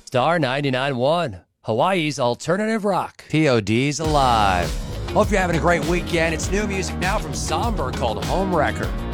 Star 99.1, Hawaii's alternative rock. POD's alive. Hope you're having a great weekend. It's new music now from Somber called Home Wrecker.